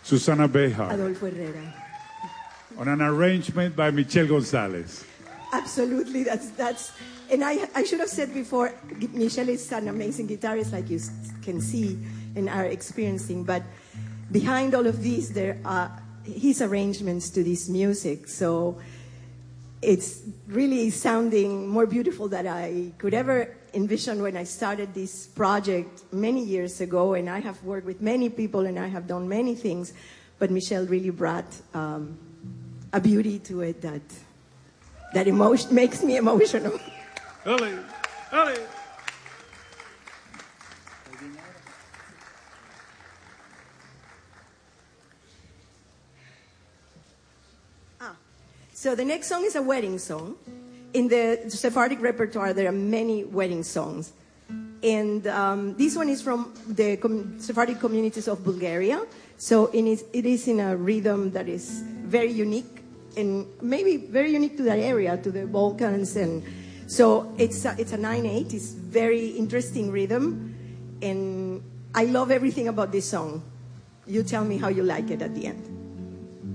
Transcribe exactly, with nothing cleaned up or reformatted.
Susana Behar. Adolfo Herrera. On an arrangement by Michelle Gonzalez. Absolutely, that's that's, and I I should have said before, Michelle is an amazing guitarist, like you can see and are experiencing. But behind all of these, there are his arrangements to this music. So it's really sounding more beautiful than I could ever envision when I started this project many years ago. And I have worked with many people, and I have done many things, but Michelle really brought um, a beauty to it that. That emotion makes me emotional. Ole, ole. Ah, so the next song is a wedding song. In the Sephardic repertoire, there are many wedding songs. And um, this one is from the com- Sephardic communities of Bulgaria. So it is, it is in a rhythm that is very unique. And maybe very unique to that area, to the Balkans. And so it's a, it's a nine eight. It's very interesting rhythm. And I love everything about this song. You tell me how you like it at the end.